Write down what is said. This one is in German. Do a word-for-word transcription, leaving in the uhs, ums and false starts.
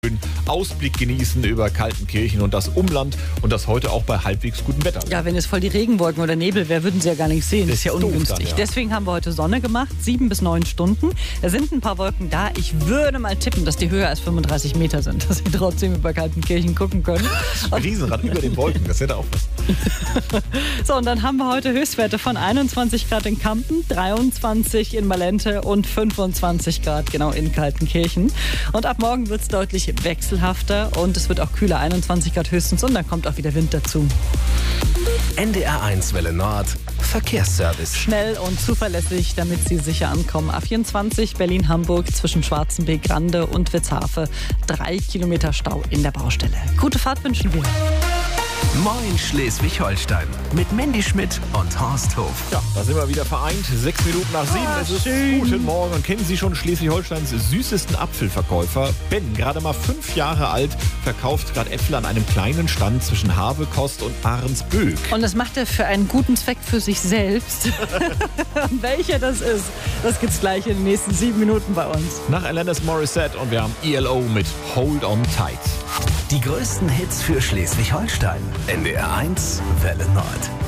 Ausblick genießen über Kaltenkirchen und das Umland und das heute auch bei halbwegs gutem Wetter. Ja, wenn es voll die Regenwolken oder Nebel wäre, würden Sie ja gar nicht sehen. Das ist ja ungünstig. Dann, ja. Deswegen haben wir heute Sonne gemacht, sieben bis neun Stunden. Da sind ein paar Wolken da. Ich würde mal tippen, dass die höher als fünfunddreißig Meter sind, dass Sie trotzdem über Kaltenkirchen gucken können. Ein Riesenrad über den Wolken, das hätte auch was. So, und dann haben wir heute Höchstwerte von einundzwanzig Grad in Kampen, dreiundzwanzig in Malente und fünfundzwanzig Grad genau in Kaltenkirchen. Und ab morgen wird es deutlich wechselhafter und es wird auch kühler, einundzwanzig Grad höchstens, und dann kommt auch wieder Wind dazu. N D R eins Welle Nord, Verkehrsservice. Schnell und zuverlässig, damit Sie sicher ankommen. A vierundzwanzig Berlin-Hamburg zwischen Schwarzenbeek, Grande und Witzhafe. Drei Kilometer Stau in der Baustelle. Gute Fahrt wünschen wir. Moin Schleswig-Holstein mit Mandy Schmidt und Horst Hof. Ja, da sind wir wieder vereint. Sechs Minuten nach sieben. Ah, es ist schön. Guten Morgen. Und kennen Sie schon Schleswig-Holsteins süßesten Apfelverkäufer? Ben, gerade mal fünf Jahre alt, verkauft gerade Äpfel an einem kleinen Stand zwischen Havekost und Ahrensböck. Und das macht er für einen guten Zweck für sich selbst. Welcher das ist, das gibt's gleich in den nächsten sieben Minuten bei uns. Nach Alanis Morissette und wir haben E L O mit Hold on Tight. Die größten Hits für Schleswig-Holstein. N D R eins Welle Nord.